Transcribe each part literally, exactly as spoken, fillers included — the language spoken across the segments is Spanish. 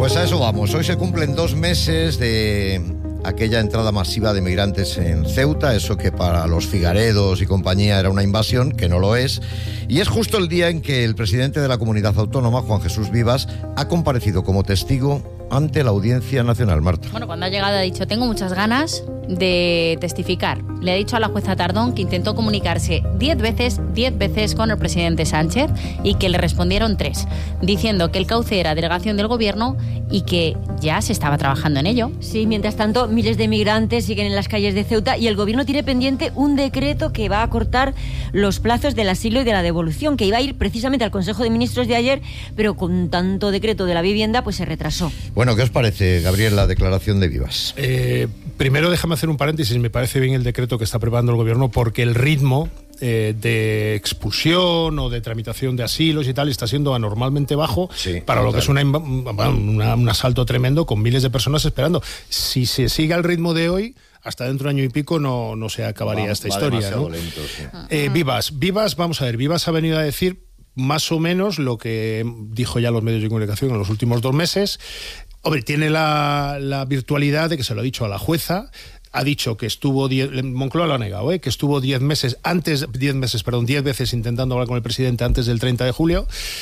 Pues a eso vamos. Hoy se cumplen dos meses de aquella entrada masiva de migrantes en Ceuta, eso que para los figaredos y compañía era una invasión, que no lo es. Y es justo el día en que el presidente de la comunidad autónoma, Juan Jesús Vivas, ha comparecido como testigo ante la Audiencia Nacional. Marta. Bueno, cuando ha llegado ha dicho, tengo muchas ganas de testificar. Le ha dicho a la jueza Tardón que intentó comunicarse diez veces, diez veces con el presidente Sánchez y que le respondieron tres, diciendo que el cauce era delegación del gobierno y que ya se estaba trabajando en ello. Sí, mientras tanto, miles de migrantes siguen en las calles de Ceuta y el gobierno tiene pendiente un decreto que va a acortar los plazos del asilo y de la devolución, que iba a ir precisamente al Consejo de Ministros de ayer, pero con tanto decreto de la vivienda, pues se retrasó. Bueno, ¿qué os parece, Gabriel, la declaración de Vivas? Eh, primero déjame hacer un paréntesis, me parece bien el decreto que está preparando el gobierno porque el ritmo eh, de expulsión o de tramitación de asilos y tal está siendo anormalmente bajo sí, para lo que es una, una, un asalto tremendo con miles de personas esperando. Si se sigue al ritmo de hoy, hasta dentro de un año y pico no, no se acabaría va, esta va historia, ¿no? Lento, sí. eh, Vivas, Vivas, vamos a ver, Vivas ha venido a decir más o menos lo que dijo ya los medios de comunicación en los últimos dos meses. Hombre, tiene la, la virtualidad de que se lo ha dicho a la jueza. Ha dicho que estuvo diez, Moncloa lo ha negado, ¿eh? que estuvo diez meses antes, diez meses, perdón, diez veces intentando hablar con el presidente antes del treinta de julio.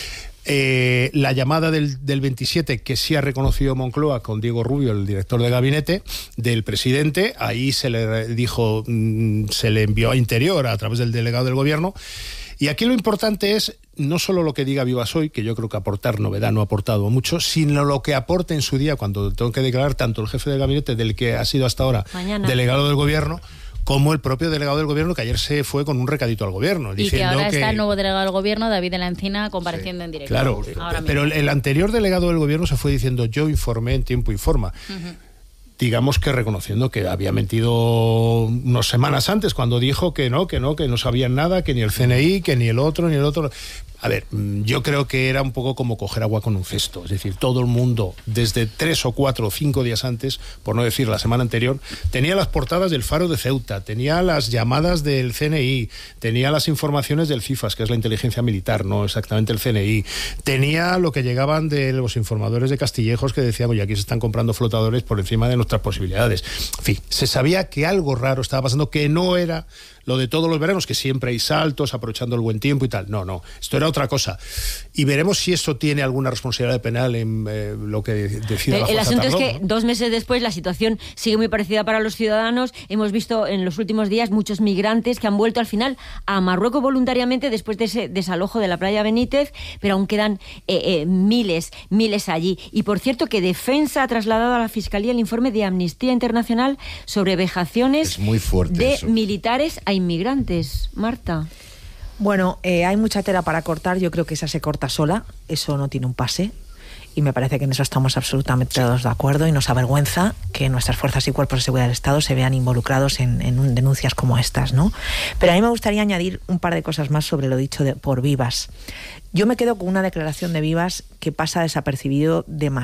Eh, la llamada del, del veintisiete, que sí ha reconocido Moncloa con Diego Rubio, el director de gabinete del presidente, ahí se le dijo, se le envió a Interior a través del delegado del gobierno. Y aquí lo importante es no solo lo que diga Vivas hoy, que yo creo que aportar novedad no ha aportado mucho, sino lo que aporte en su día cuando tengo que declarar tanto el jefe del gabinete del que ha sido hasta ahora Mañana. delegado del gobierno, como el propio delegado del gobierno, que ayer se fue con un recadito al gobierno. Y diciendo que ahora que... está el nuevo delegado del gobierno, David de la Encina, compareciendo sí. en directo. Claro, ahora pero mismo. el anterior delegado del gobierno se fue diciendo yo informé en tiempo y forma. Uh-huh. Digamos que reconociendo que había mentido unas semanas antes cuando dijo que no, que no, que no sabían nada, que ni el C N I, que ni el otro, ni el otro. A ver, yo creo que era un poco como coger agua con un cesto. Es decir, todo el mundo, desde tres o cuatro o cinco días antes, por no decir la semana anterior, tenía las portadas del Faro de Ceuta, tenía las llamadas del C N I, tenía las informaciones del CIFAS, que es la inteligencia militar, no exactamente el C N I, tenía lo que llegaban de los informadores de Castillejos que decían, oye, aquí se están comprando flotadores por encima de nuestras posibilidades. En fin, se sabía que algo raro estaba pasando, que no era lo de todos los veranos, que siempre hay saltos, aprovechando el buen tiempo y tal. No, no, esto era otra cosa. Y veremos si eso tiene alguna responsabilidad penal en eh, lo que decida la jueza. El asunto Tardón, es que ¿no? dos meses después la situación sigue muy parecida para los ciudadanos. Hemos visto en los últimos días muchos migrantes que han vuelto al final a Marruecos voluntariamente después de ese desalojo de la playa Benítez, pero aún quedan eh, eh, miles, miles allí. Y por cierto que Defensa ha trasladado a la Fiscalía el informe de Amnistía Internacional sobre vejaciones es muy fuerte de eso. militares a inmigrantes. Marta. Bueno, eh, hay mucha tela para cortar, yo creo que esa se corta sola, eso no tiene un pase y me parece que en eso estamos absolutamente todos de acuerdo y nos avergüenza que nuestras fuerzas y cuerpos de seguridad del Estado se vean involucrados en, en denuncias como estas, ¿no? Pero a mí me gustaría añadir un par de cosas más sobre lo dicho de, por Vivas. Yo me quedo con una declaración de Vivas que pasa desapercibido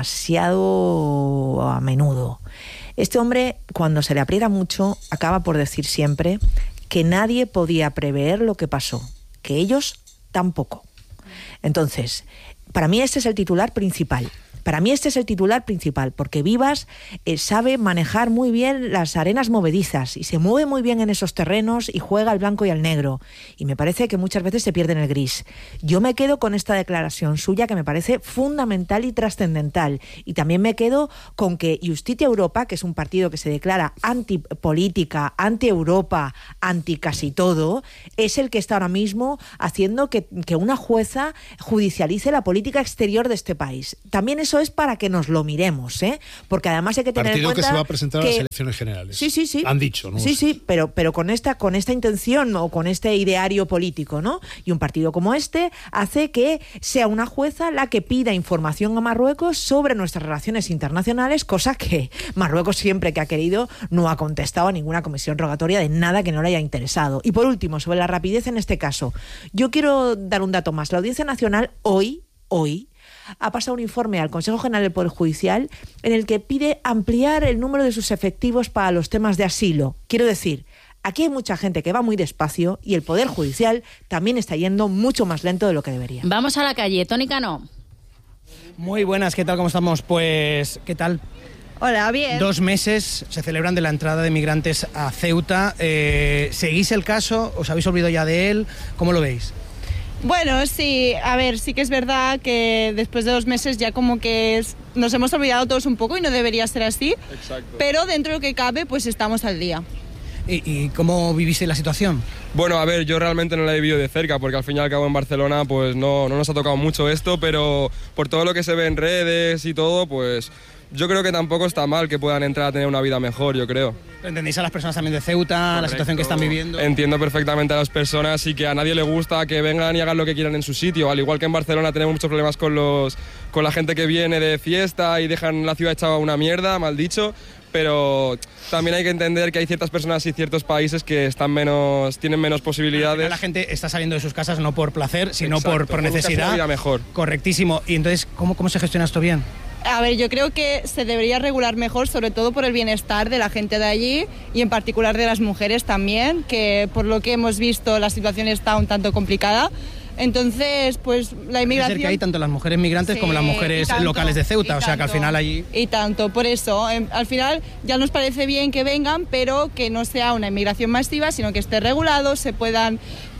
demasiado a menudo. Este hombre, cuando se le aprieta mucho, acaba por decir siempre que nadie podía prever lo que pasó, que ellos tampoco. Entonces, para mí este es el titular principal. Para mí este es el titular principal, porque Vivas eh, sabe manejar muy bien las arenas movedizas y se mueve muy bien en esos terrenos y juega al blanco y al negro. Y me parece que muchas veces se pierde en el gris. Yo me quedo con esta declaración suya que me parece fundamental y trascendental. Y también me quedo con que Justitia Europa, que es un partido que se declara antipolítica, anti-Europa, anti casi todo, es el que está ahora mismo haciendo que, que una jueza judicialice la política exterior de este país. También es Eso es para que nos lo miremos, ¿eh? Porque además hay que tener partido en cuenta que se va a presentar que... a las elecciones generales. Sí, sí, sí. Han dicho, ¿no? Sí, sí, pero, pero con esta con esta intención o con este ideario político, ¿no? Y un partido como este hace que sea una jueza la que pida información a Marruecos sobre nuestras relaciones internacionales, cosa que Marruecos siempre que ha querido no ha contestado a ninguna comisión rogatoria de nada que no le haya interesado. Y por último, sobre la rapidez en este caso, yo quiero dar un dato más. La Audiencia Nacional hoy, hoy, ha pasado un informe al Consejo General del Poder Judicial en el que pide ampliar el número de sus efectivos para los temas de asilo. Quiero decir, aquí hay mucha gente que va muy despacio y el Poder Judicial también está yendo mucho más lento de lo que debería. Vamos a la calle. Tony Cano. Muy buenas, ¿qué tal? ¿Cómo estamos? Pues, ¿qué tal? Hola, bien. Dos meses se celebran de la entrada de migrantes a Ceuta. Eh, ¿Seguís el caso? ¿Os habéis olvidado ya de él? ¿Cómo lo veis? Bueno, sí, a ver, sí que es verdad que después de dos meses ya como que es, nos hemos olvidado todos un poco y no debería ser así. Exacto. Pero dentro de lo que cabe, pues estamos al día. ¿Y, y cómo viviste la situación? Bueno, a ver, yo realmente no la he vivido de cerca porque al fin y al cabo en Barcelona pues no, no nos ha tocado mucho esto, pero por todo lo que se ve en redes y todo, pues yo creo que tampoco está mal que puedan entrar a tener una vida mejor, yo creo. ¿Entendéis a las personas también de Ceuta, Correcto. La situación que están viviendo? Entiendo perfectamente a las personas y que a nadie le gusta que vengan y hagan lo que quieran en su sitio. Al igual que en Barcelona tenemos muchos problemas con, los, con la gente que viene de fiesta y dejan la ciudad hecha una mierda, mal dicho. Pero también hay que entender que hay ciertas personas y ciertos países que están menos, tienen menos posibilidades. La gente está saliendo de sus casas no por placer, sino Exacto, por, por necesidad. Una vida mejor. Correctísimo. Y entonces, ¿cómo, cómo se gestiona esto bien? A ver, yo creo que se debería regular mejor, sobre todo por el bienestar de la gente de allí y en particular de las mujeres también, que por lo que hemos visto la situación está un tanto complicada. Entonces, pues la inmigración... Puede ser que hay tanto las mujeres migrantes sí, como las mujeres tanto, locales de Ceuta, o sea que al final allí... Y tanto, por eso, eh, al final ya nos parece bien que vengan, pero que no sea una inmigración masiva, sino que esté regulado, se puedan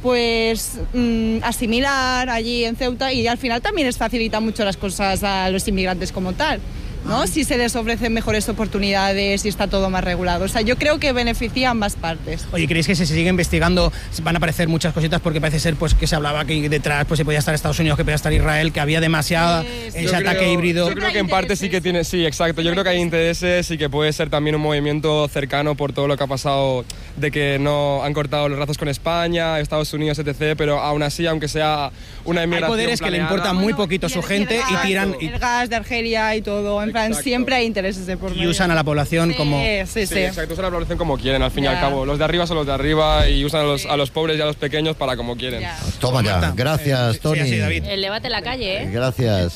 pues mmm, asimilar allí en Ceuta y al final también les facilita mucho las cosas a los inmigrantes como tal, ¿no? Si se les ofrecen mejores oportunidades y está todo más regulado. O sea, yo creo que beneficia a ambas partes. Oye, ¿creéis que si se sigue investigando van a aparecer muchas cositas? Porque parece ser pues que se hablaba que detrás pues se podía estar Estados Unidos, que podía estar Israel, que había demasiada sí, sí. ese yo ataque creo, híbrido. Yo creo que en parte sí que tiene, sí, exacto. Yo creo que hay intereses y que puede ser también un movimiento cercano por todo lo que ha pasado, de que no han cortado los lazos con España, Estados Unidos, etcétera. Pero aún así, aunque sea una inmigración hay poderes planeada, que le importan muy poquito a su gente y, y tiran... El gas de Argelia y todo, en plan, siempre hay intereses de por medio. Y usan a la población sí, como... Sí, sí, sí, exacto, usan a la población como quieren, al fin ya. y al cabo. Los de arriba son los de arriba y usan a los, a los pobres y a los pequeños para como quieren. Ya. Toma ya, gracias, eh, Tony. Sí, sí, David. El debate en la calle, ¿eh? Gracias.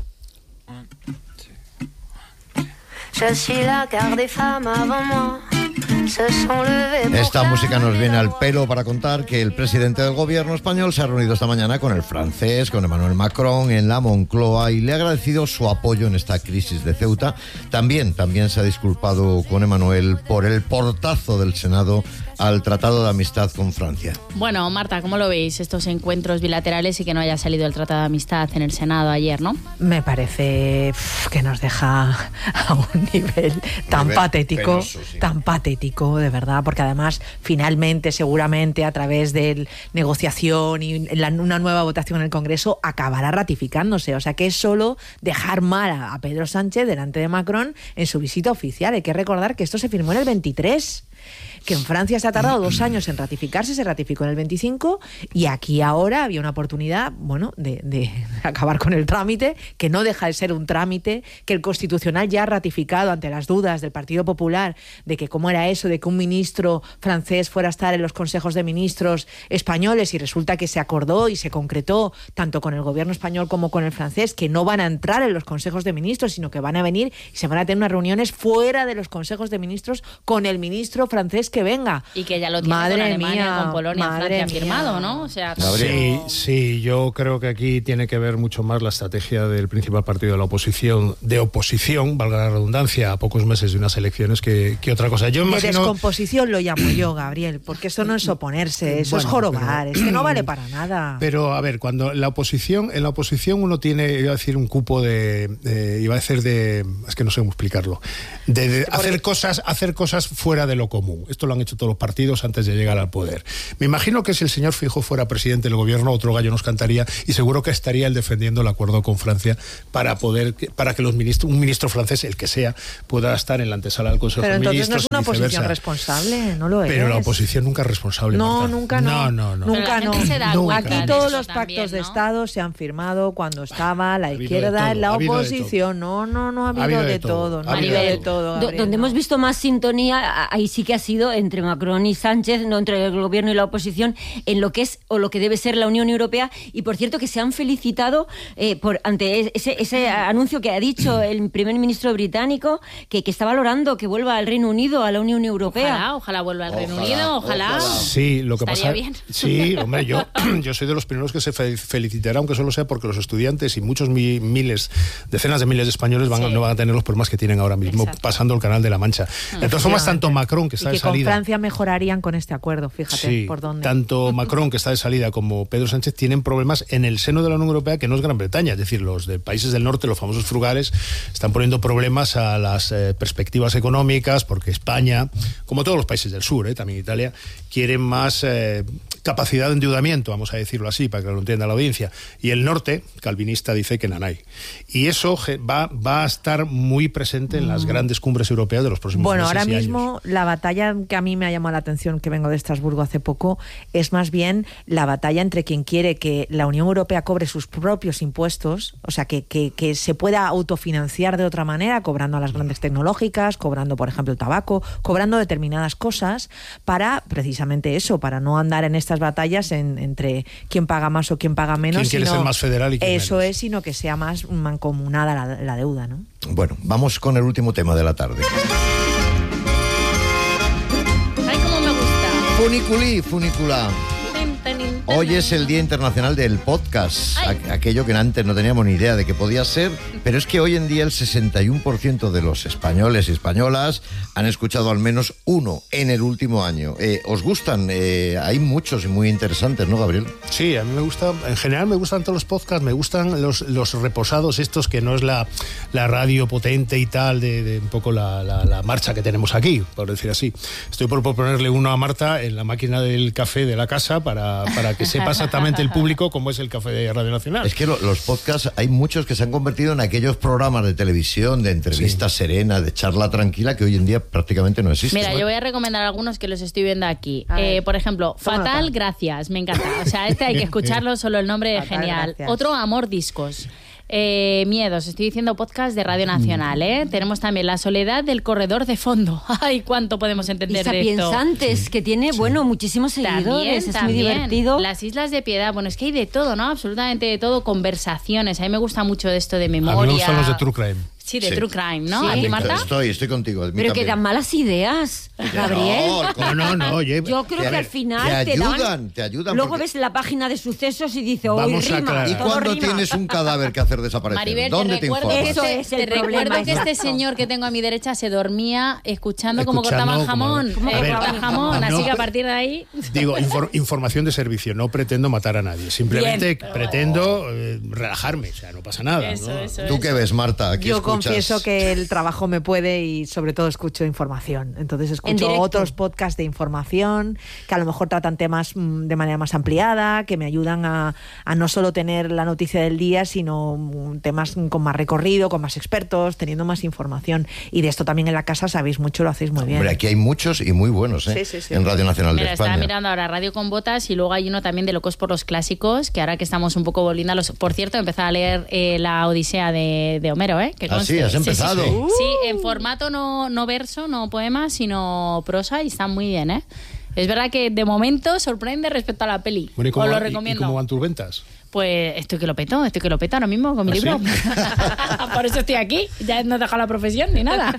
Esta música nos viene al pelo para contar que el presidente del gobierno español se ha reunido esta mañana con el francés, con Emmanuel Macron, en la Moncloa y le ha agradecido su apoyo en esta crisis de Ceuta. También, también se ha disculpado con Emmanuel por el portazo del Senado al Tratado de Amistad con Francia. Bueno, Marta, ¿cómo lo veis estos encuentros bilaterales y que no haya salido el Tratado de Amistad en el Senado ayer, no? Me parece pff, que nos deja a un nivel tan nivel patético, penoso, sí. tan patético, de verdad, porque además, finalmente, seguramente, a través de negociación y la, una nueva votación en el Congreso, acabará ratificándose. O sea, que es solo dejar mal a, a Pedro Sánchez delante de Macron en su visita oficial. Hay que recordar que esto se firmó en el veintitrés. Que en Francia se ha tardado dos años en ratificarse, se ratificó en el veinticinco y aquí ahora había una oportunidad, bueno, de, de acabar con el trámite, que no deja de ser un trámite, que el Constitucional ya ha ratificado ante las dudas del Partido Popular de que cómo era eso de que un ministro francés fuera a estar en los consejos de ministros españoles y resulta que se acordó y se concretó tanto con el gobierno español como con el francés que no van a entrar en los consejos de ministros, sino que van a venir y se van a tener unas reuniones fuera de los consejos de ministros con el ministro francés que venga. Y que ya lo tiene madre con Alemania, mía, con Polonia, Francia mía. firmado, ¿no? O sea, sí, sí, yo creo que aquí tiene que ver mucho más la estrategia del principal partido de la oposición, de oposición, valga la redundancia, a pocos meses de unas elecciones que, que otra cosa. Yo de imagino... descomposición lo llamo yo, Gabriel, porque eso no es oponerse, eso bueno, es jorobar, pero... es que no vale para nada. Pero, a ver, cuando la oposición, en la oposición uno tiene, iba a decir, un cupo de, de iba a decir de, es que no sé cómo explicarlo, de, de hacer cosas, hacer cosas fuera de lo común. Esto lo han hecho todos los partidos antes de llegar al poder. Me imagino que si el señor Feijóo fuera presidente del gobierno, otro gallo nos cantaría y seguro que estaría él defendiendo el acuerdo con Francia para poder, para que los ministros, un ministro francés, el que sea, pueda estar en la antesala del Consejo de Ministros. Pero entonces no es una oposición responsable, no lo es. Pero la oposición nunca es responsable. No, Marta. nunca no. No, no, no. Nunca no. Nunca. Aquí todos los pactos también, de ¿no? Estado se han firmado cuando estaba la izquierda en todo, la ha habido oposición. No, no, no ha habido, Ha habido de, de todo. todo. No ha Ha habido habido de de todo. Do- Gabriel, donde no. hemos visto más sintonía, ahí sí que que ha sido entre Macron y Sánchez, no entre el gobierno y la oposición, en lo que es o lo que debe ser la Unión Europea. Y por cierto que se han felicitado eh, por ante ese, ese anuncio que ha dicho el primer ministro británico, que, que está valorando que vuelva al Reino Unido a la Unión Europea. Ojalá, ojalá vuelva al Ojalá, Reino Unido, ojalá. ojalá. Sí, lo que Estaría pasa. bien. Sí, hombre, yo, yo soy de los primeros que se fe- felicitará, aunque solo sea porque los estudiantes y muchos mi- miles, decenas de miles de españoles van, a- Sí. no van a tener los problemas que tienen ahora mismo Exacto. pasando el Canal de la Mancha. De todas formas, tanto Macron, que Y está que de con salida. Francia mejorarían con este acuerdo, fíjate Sí, por dónde. tanto Macron, que está de salida, como Pedro Sánchez tienen problemas en el seno de la Unión Europea, que no es Gran Bretaña. Es decir, los de países del norte, los famosos frugales, están poniendo problemas a las eh, perspectivas económicas, porque España, como todos los países del sur, eh, también Italia, quieren más eh, capacidad de endeudamiento, vamos a decirlo así, para que lo entienda la audiencia. Y el norte, calvinista, dice que nanay. Y eso ge- va, va a estar muy presente en las grandes cumbres europeas de los próximos Bueno, meses ahora y mismo años. la batalla que a mí me ha llamado la atención, que vengo de Estrasburgo hace poco, es más bien la batalla entre quien quiere que la Unión Europea cobre sus propios impuestos, o sea, que, que, que se pueda autofinanciar de otra manera, cobrando a las grandes tecnológicas, cobrando, por ejemplo, el tabaco, cobrando determinadas cosas para precisamente eso, para no andar en estas batallas en, entre quién paga más o quién paga menos. ¿Quién quiere sino- ser más federal y quién Eso menos? es, sino que sea más mancomunada la, la deuda, ¿no? Bueno, vamos con el último tema de la tarde. Ay, cómo me gusta. Funiculí, funicula. Hoy es el Día Internacional del Podcast, Ay. a- aquello que antes no teníamos ni idea de que podía ser, pero es que hoy en día el sesenta y uno por ciento de los españoles y españolas han escuchado al menos uno en el último año. Eh, ¿Os gustan? Eh, hay muchos y muy interesantes, ¿no, Gabriel? Sí, a mí me gusta, en general me gustan todos los podcasts, me gustan los, los reposados estos, que no es la, la radio potente y tal, de, de un poco la, la, la marcha que tenemos aquí, por decir así. Estoy por ponerle uno a Marta en la máquina del café de la casa para, para que sepa exactamente el público cómo es el café de Radio Nacional. Es que lo- los podcasts, hay muchos que se han convertido en aquellos programas de televisión, de entrevistas serenas, de charla tranquila, que hoy en día prácticamente no existen. Mira, yo voy a recomendar algunos que los estoy viendo aquí. A ver. Eh, por ejemplo, Toma Fatal, nota. gracias, me encanta. O sea, este hay que escucharlo, solo el nombre es Fatal, genial. gracias. Otro, Amor Discos. Eh, miedos, estoy diciendo podcast de Radio Nacional, ¿eh? Tenemos también La Soledad del Corredor de Fondo. Ay, cuánto podemos Y entender de esto. Sapiensantes, que tiene, bueno, muchísimos seguidores, También, es también. muy divertido. Las Islas de Piedad, bueno, es que hay de todo, ¿no? Absolutamente de todo, conversaciones. A mí me gusta mucho de esto de A mí memoria. me gustan los de True Crime. Sí, de Sí. True Crime, ¿no? Sí. ¿A ti, Marta? Estoy, estoy contigo. a mí Pero que también. dan malas ideas, Gabriel. No, No, no, no, oye. Yo creo Que a que ver, al final te te, ayudan, dan- te ayudan Luego porque- ves la página de sucesos y dices, hoy Vamos a rima, aclarar. ¿Y todo cuando rima. tienes un cadáver que hacer desaparecer? Maribel, ¿Dónde te te recuerdo, informas? que Eso este, es el te problema, recuerdo que este exacto. señor que tengo a mi derecha se dormía escuchando cómo Escuchando cortaban cómo- jamón. cómo eh, cortaban cortaban jamón. jamón, No, así que a pe- partir de ahí... Digo, infor- información de servicio, no pretendo matar a nadie, simplemente Bien, pero- pretendo eh, relajarme, o sea, no pasa nada. Eso, ¿no? eso, ¿Tú eso. qué ves, Marta? ¿Qué Yo escuchas? confieso que el trabajo me puede y sobre todo escucho información. Entonces En escucho directo. otros podcasts de información que a lo mejor tratan temas mm, de manera más ampliada, que me ayudan a, a no solo tener la noticia del día, sino mm, temas con más recorrido, con más expertos, teniendo más información. Y de esto también en la casa sabéis mucho, lo hacéis muy bien. Hombre, aquí hay muchos y muy buenos, ¿eh? Sí, sí, sí. En Radio Nacional Mira, de estaba España. mirando ahora Radio con Botas y luego hay uno también de Locos por los Clásicos, que ahora que estamos un poco volviendo a los... Por cierto, he empezado a leer eh, la Odisea de, de Homero, ¿eh? Que Ah, conste. sí, has Sí, sí, empezado. Sí, Uh. Sí, en formato no, no verso, no poema, sino prosa y está muy bien, ¿eh? Es verdad que de momento sorprende respecto a la peli. Bueno, ¿y cómo, Os lo va- y- recomiendo. ¿y cómo van tus ventas? Pues estoy que lo peto, estoy que lo peto ahora mismo con mi ¿Ah, libro. sí? Por eso estoy aquí, ya no he dejado la profesión ni nada.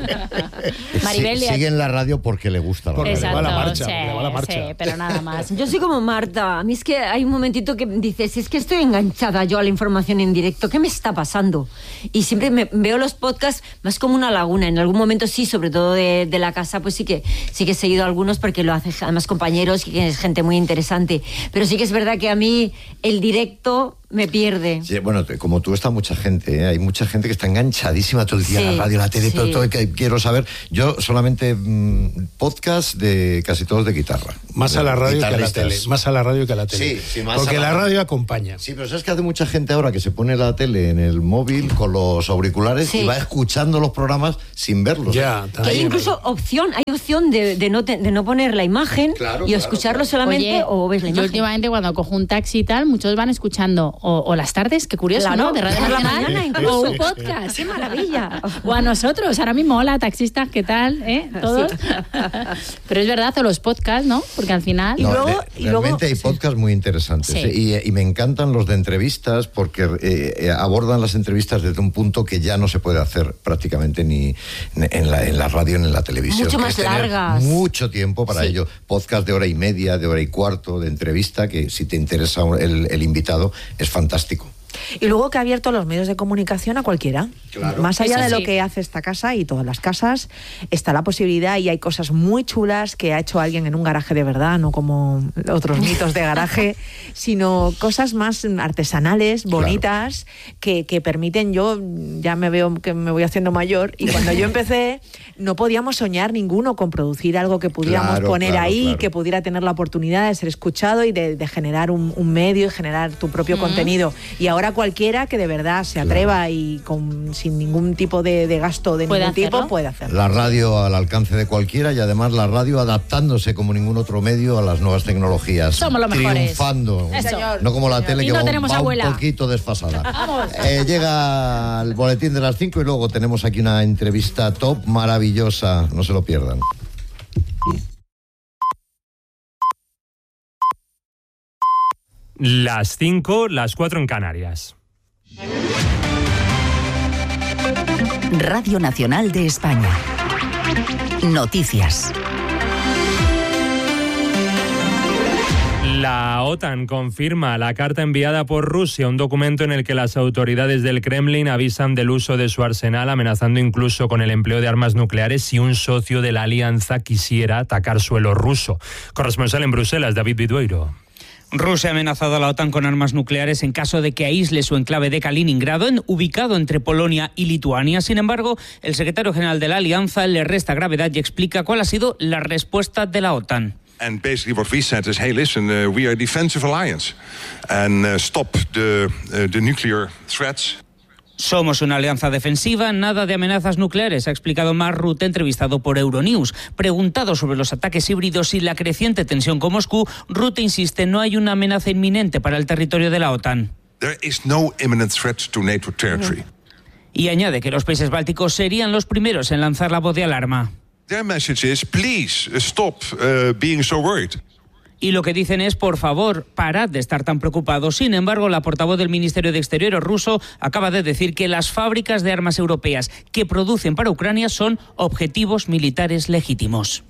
Maribel, Sí, ya- sigue en la radio porque le gusta la Porque radio. le va la marcha, sí, porque le va la marcha. sí, pero nada más. Yo soy como Marta. A mí es que hay un momentito que dices, es que estoy enganchada yo a la información en directo. ¿Qué me está pasando? Y siempre me veo los podcasts más como una laguna. En algún momento sí, sobre todo de, de la casa, pues sí que sí que he seguido algunos porque lo hacen además compañeros, que es gente muy interesante. Pero sí que es verdad que a mí el directo me pierde. Sí, bueno, te- como tú está mucha gente, ¿eh? Hay mucha gente que está enganchadísima todo el día en Sí, la radio, la tele, sí. todo, todo, que quiero saber. Yo solamente mm, podcast de casi todos de guitarra. Más a la radio que a la Guitarristas. tele. Más a la radio que a la tele. Sí, sí, más Porque a la la radio. radio acompaña. Sí, pero sabes que hace mucha gente ahora que se pone la tele en el móvil con los auriculares Sí. y va escuchando los programas sin verlos. Ya, ¿eh? Que hay también. incluso opción, hay opción de, de, no, te- de no poner la imagen Claro, y claro, escucharlo claro. solamente Oye, o ves la yo imagen. últimamente cuando cojo un taxi y tal, muchos van escuchando o, o las tardes, qué curioso, Claro, ¿no? De Radio por la Nacional, mañana incluso. o un podcast. ¡Qué maravilla! O a nosotros, ahora mismo, hola, taxistas, ¿qué tal? ¿Eh? Todos. Sí. Pero es verdad, o los podcasts, ¿no? Porque al final... No, y luego, de, y realmente luego, hay podcasts muy interesantes. Sí. ¿eh? Y, y me encantan los de entrevistas porque eh, abordan las entrevistas desde un punto que ya no se puede hacer prácticamente ni en la, en la radio ni en la televisión. Mucho más es tener largas. Mucho tiempo para Sí. ello. Podcast de hora y media, de hora y cuarto, de entrevista, que si te interesa el, el invitado es fantástico. Y luego que ha abierto los medios de comunicación a cualquiera. Claro. Más allá Eso de lo sí. que hace esta casa y todas las casas, está la posibilidad y hay cosas muy chulas que ha hecho alguien en un garaje de verdad, no como otros mitos de garaje, sino cosas más artesanales, bonitas, claro. que, que permiten, yo ya me veo que me voy haciendo mayor y cuando yo empecé no podíamos soñar ninguno con producir algo que pudiéramos claro, poner claro, ahí, claro. que pudiera tener la oportunidad de ser escuchado y de, de generar un, un medio y generar tu propio mm. contenido. Y ahora cualquiera que de verdad se atreva claro. y con, sin ningún tipo de, de gasto de ningún hacerlo? tipo puede hacerlo. La radio al alcance de cualquiera y además la radio adaptándose como ningún otro medio a las nuevas tecnologías. Somos los mejores. Triunfando. Eso. No como la tele y que no va, tenemos va abuela. un poquito desfasada. eh, llega el boletín de las cinco y luego tenemos aquí una entrevista top maravillosa. No se lo pierdan. Las cinco, las cuatro en Canarias. Radio Nacional de España. Noticias. La OTAN confirma la carta enviada por Rusia, un documento en el que las autoridades del Kremlin avisan del uso de su arsenal, amenazando incluso con el empleo de armas nucleares si un socio de la alianza quisiera atacar suelo ruso. Corresponsal en Bruselas, David Bidueiro. Rusia ha amenazado a la OTAN con armas nucleares en caso de que aísle su enclave de Kaliningrado, en, ubicado entre Polonia y Lituania. Sin embargo, el secretario general de la alianza le resta gravedad y explica cuál ha sido la respuesta de la OTAN. And basically what we said is, hey, listen, uh, we are a defensive alliance and uh, stop the, uh, the nuclear threats. Somos una alianza defensiva, nada de amenazas nucleares, ha explicado Mark Rutte, entrevistado por Euronews. Preguntado sobre los ataques híbridos y la creciente tensión con Moscú, Rutte insiste, no hay una amenaza inminente para el territorio de la OTAN. There is no imminent threat to NATO territory. Y añade que los países bálticos serían los primeros en lanzar la voz de alarma. Their message is, please stop uh, being so worried. Y lo que dicen es, por favor, parad de estar tan preocupados. Sin embargo, la portavoz del Ministerio de Exteriores ruso acaba de decir que las fábricas de armas europeas que producen para Ucrania son objetivos militares legítimos.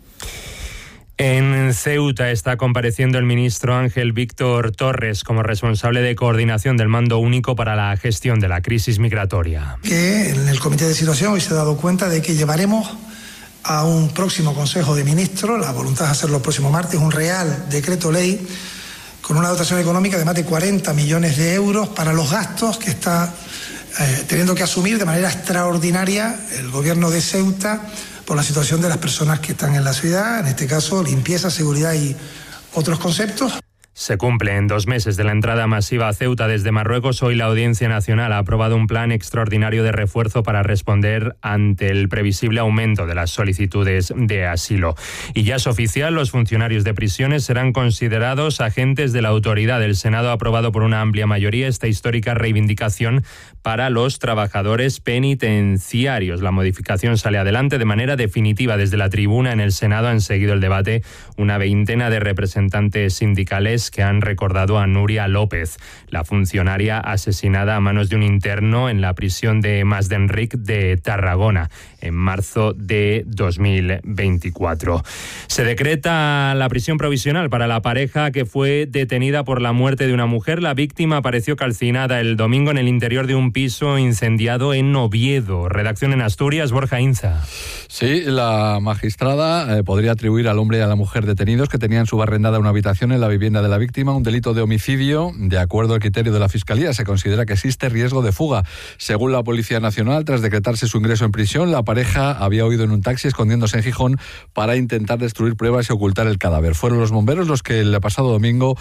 En Ceuta está compareciendo el ministro Ángel Víctor Torres como responsable de coordinación del Mando Único para la gestión de la crisis migratoria. Que en el Comité de Situación hoy se ha dado cuenta de que llevaremos a un próximo Consejo de Ministros, la voluntad es hacerlo el próximo martes, un real decreto ley con una dotación económica de más de cuarenta millones de euros para los gastos que está eh, teniendo que asumir de manera extraordinaria el gobierno de Ceuta por la situación de las personas que están en la ciudad, en este caso limpieza, seguridad y otros conceptos. Se cumplen dos meses de la entrada masiva a Ceuta desde Marruecos. Hoy la Audiencia Nacional ha aprobado un plan extraordinario de refuerzo para responder ante el previsible aumento de las solicitudes de asilo. Y ya es oficial, los funcionarios de prisiones serán considerados agentes de la autoridad. El Senado ha aprobado por una amplia mayoría esta histórica reivindicación para los trabajadores penitenciarios. La modificación sale adelante de manera definitiva. Desde la tribuna en el Senado han seguido el debate una veintena de representantes sindicales que han recordado a Nuria López, la funcionaria asesinada a manos de un interno en la prisión de Masdenric de Tarragona en marzo de dos mil veinticuatro. Se decreta la prisión provisional para la pareja que fue detenida por la muerte de una mujer. La víctima apareció calcinada el domingo en el interior de un piso incendiado en Oviedo. Redacción en Asturias, Borja Inza. Sí, la magistrada eh, podría atribuir al hombre y a la mujer detenidos que tenían subarrendada una habitación en la vivienda de la víctima un delito de homicidio. De acuerdo al criterio de la Fiscalía, se considera que existe riesgo de fuga. Según la Policía Nacional, tras decretarse su ingreso en prisión, la pareja había huido en un taxi escondiéndose en Gijón para intentar destruir pruebas y ocultar el cadáver. Fueron los bomberos los que el pasado domingo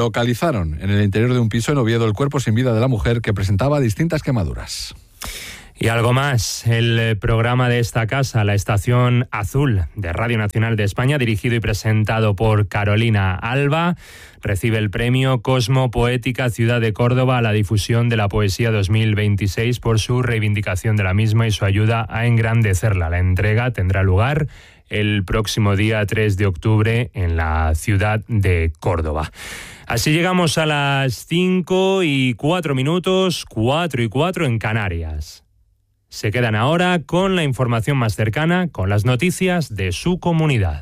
localizaron en el interior de un piso en Oviedo el cuerpo sin vida de la mujer, que presentaba distintas quemaduras. Y algo más, el programa de esta casa, La Estación Azul de Radio Nacional de España, dirigido y presentado por Carolina Alba, recibe el premio Cosmo Poética Ciudad de Córdoba a la difusión de la poesía dos mil veintiséis por su reivindicación de la misma y su ayuda a engrandecerla. La entrega tendrá lugar el próximo día tres de octubre en la ciudad de Córdoba. Así llegamos a las cinco y cuatro minutos, cuatro y cuatro en Canarias. Se quedan ahora con la información más cercana, con las noticias de su comunidad.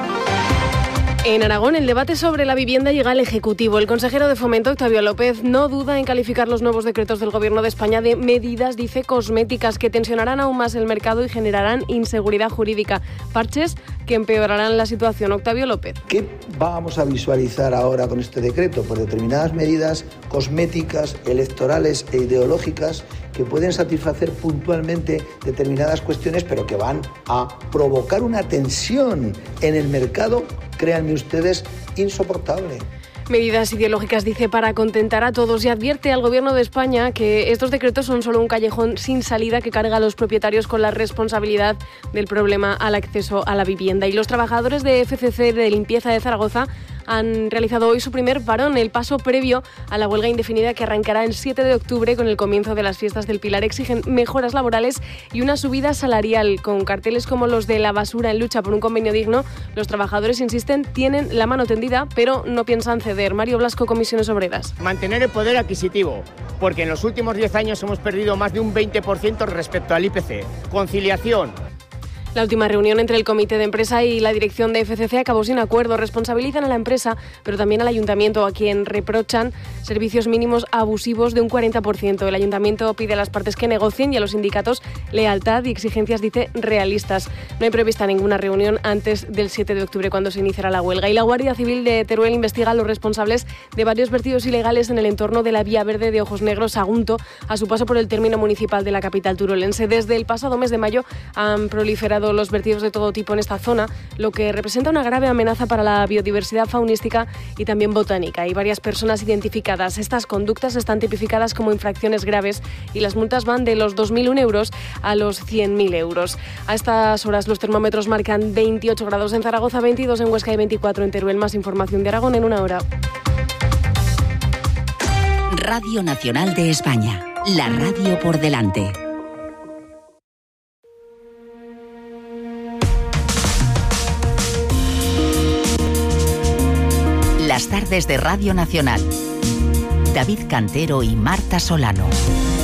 En Aragón, el debate sobre la vivienda llega al Ejecutivo. El consejero de Fomento, Octavio López, no duda en calificar los nuevos decretos del Gobierno de España de medidas, dice, cosméticas que tensionarán aún más el mercado y generarán inseguridad jurídica. Parches que empeorarán la situación. Octavio López. ¿Qué vamos a visualizar ahora con este decreto? Pues determinadas medidas cosméticas, electorales e ideológicas que pueden satisfacer puntualmente determinadas cuestiones, pero que van a provocar una tensión en el mercado, créanme ustedes, insoportable. Medidas ideológicas, dice, para contentar a todos, y advierte al Gobierno de España que estos decretos son solo un callejón sin salida que carga a los propietarios con la responsabilidad del problema al acceso a la vivienda. Y los trabajadores de F C C de limpieza de Zaragoza han realizado hoy su primer parón, el paso previo a la huelga indefinida que arrancará el siete de octubre con el comienzo de las fiestas del Pilar. Exigen mejoras laborales y una subida salarial. Con carteles como los de la basura en lucha por un convenio digno, los trabajadores insisten, tienen la mano tendida, pero no piensan ceder. Mario Blasco, Comisiones Obreras. Mantener el poder adquisitivo, porque en los últimos diez años hemos perdido más de un veinte por ciento respecto al I P C. Conciliación. La última reunión entre el comité de empresa y la dirección de F C C acabó sin acuerdo. Responsabilizan a la empresa, pero también al ayuntamiento, a quien reprochan servicios mínimos abusivos de un cuarenta por ciento. El ayuntamiento pide a las partes que negocien y a los sindicatos lealtad y exigencias, dice, realistas. No hay prevista ninguna reunión antes del siete de octubre, cuando se iniciará la huelga. Y la Guardia Civil de Teruel investiga a los responsables de varios vertidos ilegales en el entorno de la vía verde de Ojos Negros, Sagunto, a su paso por el término municipal de la capital turolense. Desde el pasado mes de mayo han proliferado los vertidos de todo tipo en esta zona, lo que representa una grave amenaza para la biodiversidad faunística y también botánica. Hay varias personas identificadas. Estas conductas están tipificadas como infracciones graves y las multas van de los dos mil uno euros a los cien mil euros. A estas horas los termómetros marcan veintiocho grados en Zaragoza, veintidós en Huesca y veinticuatro en Teruel. Más información de Aragón en una hora. Radio Nacional de España, la radio por delante. Las tardes de Radio Nacional. David Cantero y Marta Solano.